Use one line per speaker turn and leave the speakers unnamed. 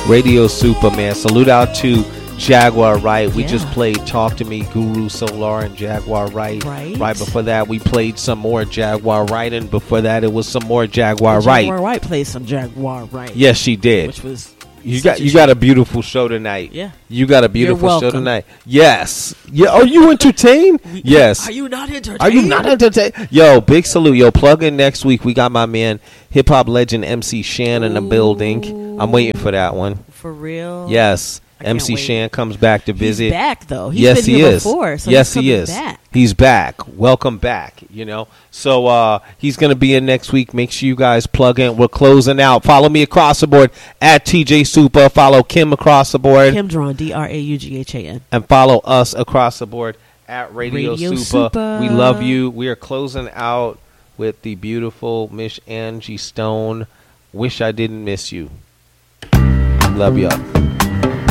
Radio Superman. Salute out to Jaguar Wright. We just played Talk to Me, Guru Solar and Jaguar Wright. Right before that, we played some more Jaguar Wright, and before that, it was some more Jaguar Wright.
Jaguar Wright played some Jaguar Wright.
Yes, she did.
Which was
you got a beautiful show tonight.
Yeah,
you got a beautiful show tonight. Yes. Yeah. Are you entertained? Yes.
Are you not entertained?
Are you not entertained? Yo, big salute. Yo, plug in next week. We got my man, hip hop legend MC Shan in the building. I'm waiting for that one.
For real?
Yes. MC Shan comes back to visit.
He's back though. He's been here before. So
yes, he is. Back. He's back. Welcome back. You know. So he's gonna be in next week. Make sure you guys plug in. We're closing out. Follow me across the board at TJ Super. Follow Kim across the board.
Kim Drawn, DRAUGHAN.
And follow us across the board at Radio Super. We love you. We are closing out with the beautiful Miss Angie Stone. Wish I Didn't Miss You. Love y'all.